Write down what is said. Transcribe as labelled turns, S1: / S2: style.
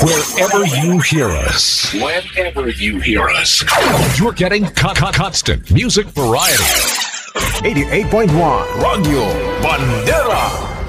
S1: Wherever you hear us. Whenever you hear us. You're getting constant music variety.
S2: 88.1 Radio Bandera